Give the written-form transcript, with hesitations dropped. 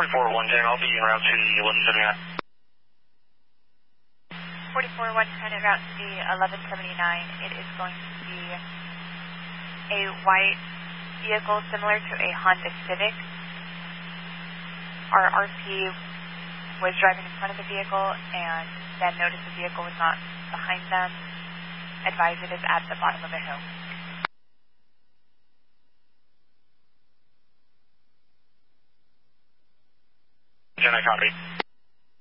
44-110, I'll be en route to the 1179. 44-110 en route to the 1179. It is going to be a white vehicle similar to a Honda Civic. Our RP was driving in front of the vehicle and then noticed the vehicle was not behind them. Advise it is at the bottom of a hill. Can I copy?